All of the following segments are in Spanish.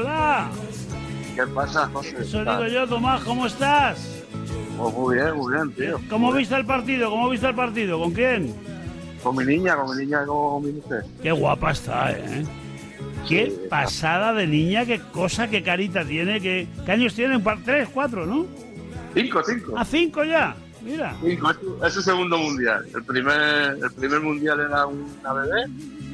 Hola. ¿Qué pasa, José? Eso digo yo, Tomás, ¿cómo estás? Pues muy bien, tío. ¿Cómo viste el partido? ¿Con quién? Con mi niña, con mi mujer. Qué guapa está, ¿eh? Qué Sí, pasada de niña, qué cosa, qué carita tiene, ¿qué años tiene? ¿3, 4, no? 5. ¿A 5 ya? Mira. 5, es su segundo mundial. El primer mundial era una bebé.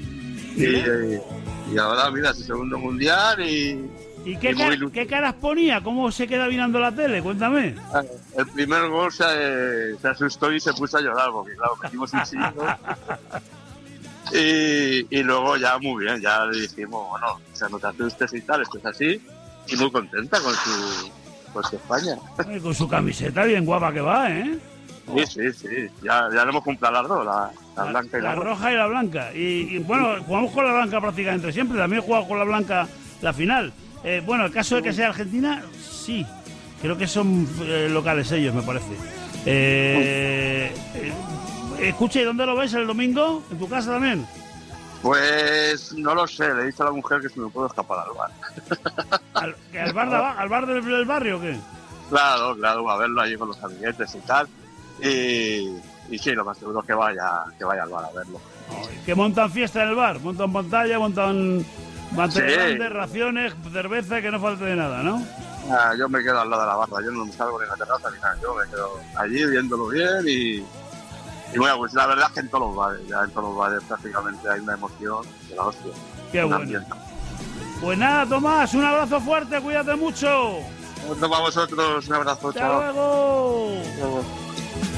Y ahora, mira, su segundo mundial ¿Y qué caras ponía? ¿Cómo se queda mirando la tele? Cuéntame. El primer gol se asustó y se puso a llorar, porque claro, metimos un 5. Y luego ya muy bien, ya le dijimos, bueno, no te asustes y tal, esto es así. Y muy contenta con su España. Ay, con su camiseta bien guapa que va, ¿eh? Sí. Ya le hemos comprado las dos, la blanca y la roja y la blanca. Y bueno, jugamos con la blanca prácticamente siempre. También he jugado con la blanca la final. Bueno, el caso de que sea Argentina, sí. Creo que son locales ellos, me parece. Escuche, ¿dónde lo ves el domingo? ¿En tu casa también? Pues no lo sé, le he dicho a la mujer que si me puedo escapar al bar. ¿Al bar del barrio o qué? Claro, a verlo allí con los amiguetes y tal. Y sí, lo más seguro que vaya al bar a verlo. ¿Que montan fiesta en el bar? ¿Montan pantalla, montan materiales, Sí. Raciones, cerveza, que no falte de nada, ¿no? Yo me quedo al lado de la barra, yo no me salgo ni en la terraza ni nada, yo me quedo allí viéndolo bien y bueno, pues la verdad es que en todos los bares prácticamente hay una emoción de la hostia. Qué bueno. Ambiente. Pues nada, Tomás, un abrazo fuerte, cuídate mucho. Nos vamos vosotros, un abrazo, Hasta chao. luego. Hasta luego.